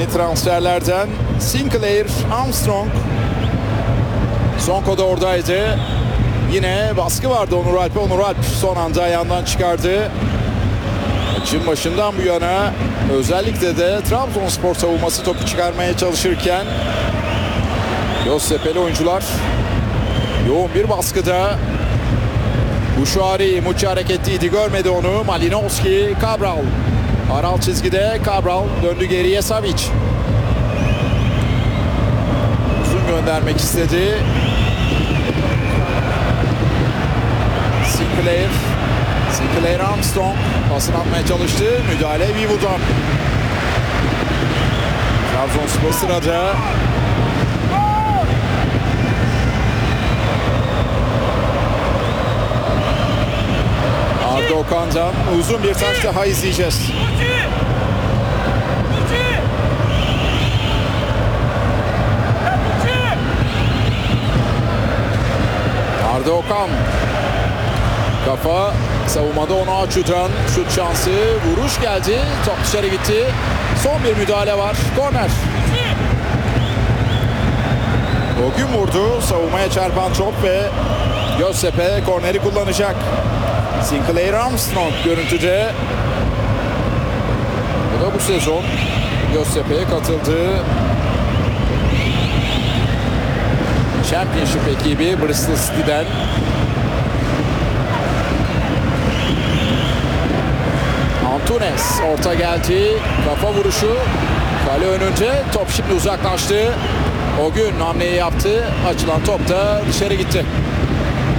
transferlerden Sinclair Armstrong. Sonko da oradaydı. Yine baskı vardı Onur Alp'e. Onur Alp son anda ayağından çıkardı. Maçın başından bu yana özellikle de Trabzonspor savunması topu çıkarmaya çalışırken Göztepe'li oyuncular yoğun bir baskıda. Buşari Muçi hareketliydi, görmedi onu. Malinowski, Cabral. Aral çizgide, Cabral döndü geriye, Savic. Uzun göndermek istedi. Sinclair Armstrong pasını atmaya çalıştı. Müdahale Vivu'dan. Trabzonspor sırada. Arda Okan'dan uzun bir taş daha izleyeceğiz. Arda Okan. Kafa savunmada, onu Açu'dan şut şansı, vuruş geldi, top dışarı gitti. Son bir müdahale var, korner. O gün vurdu, savunmaya çarpan top ve Göztepe korneri kullanacak. Sinclair Armstrong görüntüde. Bu da bu sezon Göztepe'ye katıldığı Championship ekibi Bristol City'den. Antunes orta geldi. Kafa vuruşu. Kale önünde. Top şimdi uzaklaştı. O gün hamleyi yaptı. Açılan top da dışarı gitti.